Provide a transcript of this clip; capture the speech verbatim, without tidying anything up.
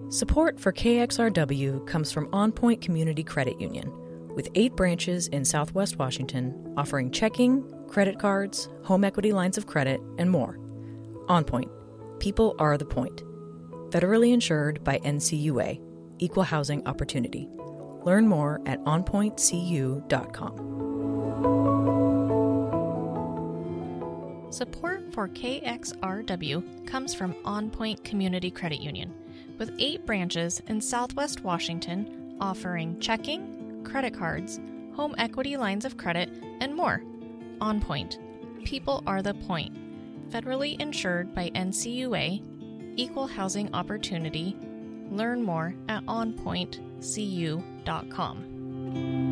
Support for K X R W comes from On Point Community Credit Union, with eight branches in Southwest Washington offering checking, credit cards, home equity lines of credit, and more. On Point. People are the point. Federally insured by N C U A, Equal Housing Opportunity. Learn more at on point c u dot com. Support for K X R W comes from On Point Community Credit Union, with eight branches in Southwest Washington offering checking, credit cards, home equity lines of credit, and more. On Point. People are the point. Federally insured by N C U A, Equal Housing Opportunity. Learn more at on point c u dot com.